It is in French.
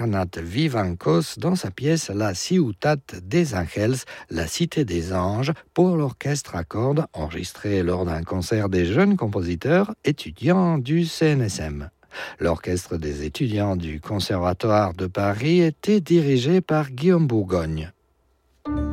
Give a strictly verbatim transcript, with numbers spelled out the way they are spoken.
Bernat Vivancos dans sa pièce La Ciutat des Angels, la cité des anges, pour l'orchestre à cordes, enregistré lors d'un concert des jeunes compositeurs étudiants du C N S M. L'orchestre des étudiants du Conservatoire de Paris était dirigé par Guillaume Bourgogne.